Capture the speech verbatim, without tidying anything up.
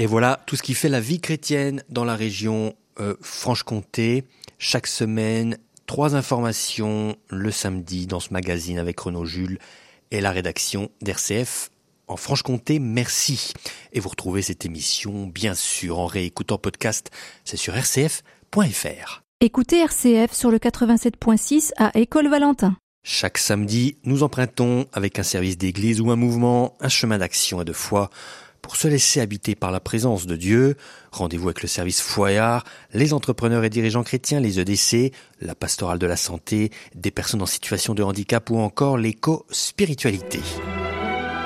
Et voilà tout ce qui fait la vie chrétienne dans la région euh, Franche-Comté. Chaque semaine, trois informations le samedi dans ce magazine avec Renaud Jules et la rédaction d'R C F en Franche-Comté. Merci. Et vous retrouvez cette émission, bien sûr, en réécoutant podcast. C'est sur r c f point f r. Écoutez R C F sur le quatre-vingt-sept point six à École Valentin. Chaque samedi, nous empruntons, avec un service d'église ou un mouvement, un chemin d'action et de foi pour se laisser habiter par la présence de Dieu. Rendez-vous avec le service Foyard, les entrepreneurs et dirigeants chrétiens, les E D C, la pastorale de la santé, des personnes en situation de handicap ou encore l'éco-spiritualité.